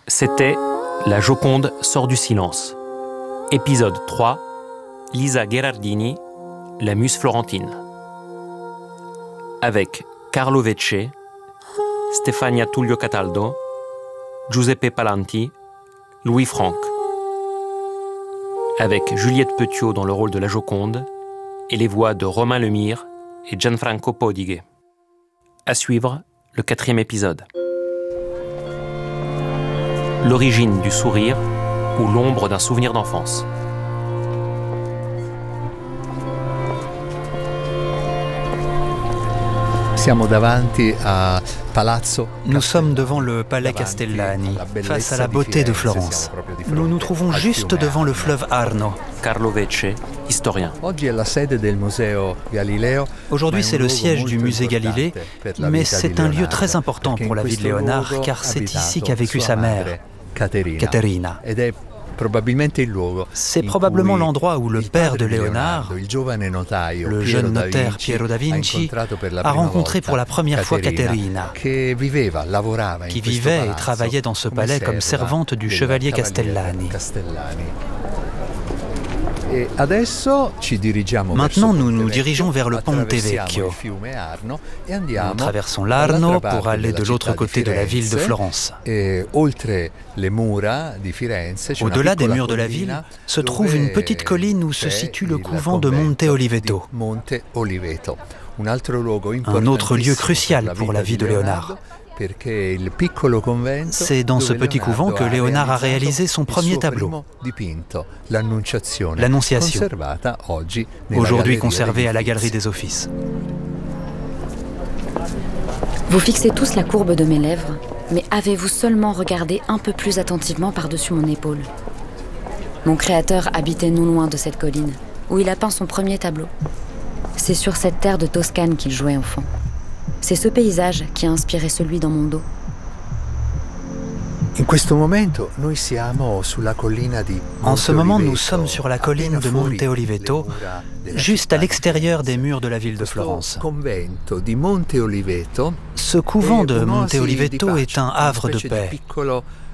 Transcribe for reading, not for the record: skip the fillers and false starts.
C'était La Joconde sort du silence. Épisode 3, Lisa Gherardini, la muse florentine. Avec Carlo Vecce, Stefania Tullio Cataldo, Giuseppe Palanti, Louis Franck. Avec Juliette Petiot dans le rôle de la Joconde et les voix de Romain Lemire et Gianfranco Podighe. À suivre, le 4e épisode. L'origine du sourire ou l'ombre d'un souvenir d'enfance. Nous sommes devant le palais Castellani, face à la beauté de Florence. Nous nous trouvons juste devant le fleuve Arno. Carlo Vecce, historien. Aujourd'hui, c'est le siège du musée Galilée, mais c'est un lieu très important pour la vie de Léonard, car c'est ici qu'a vécu sa mère, Caterina. C'est probablement l'endroit où le père de Léonard, le jeune notaire Piero da Vinci, a rencontré pour la première fois Caterina, qui vivait et travaillait dans ce palais comme servante du chevalier Castellani. Maintenant, nous nous dirigeons vers le Ponte Vecchio. Nous traversons l'Arno pour aller de l'autre côté de la ville de Florence. Au-delà des murs de la ville se trouve une petite colline où se situe le couvent de Monte Oliveto, un autre lieu crucial pour la vie de Léonard. C'est dans ce petit couvent que Léonard a réalisé son premier tableau, l'Annonciation, aujourd'hui conservé à la Galerie des Offices. Vous fixez tous la courbe de mes lèvres, mais avez-vous seulement regardé un peu plus attentivement par-dessus mon épaule? Mon créateur habitait non loin de cette colline, où il a peint son premier tableau. C'est sur cette terre de Toscane qu'il jouait enfant. C'est ce paysage qui a inspiré celui dans mon dos. En ce moment, nous sommes sur la colline de Monte Oliveto, juste à l'extérieur des murs de la ville de Florence. Ce couvent de Monte Oliveto est un havre de paix.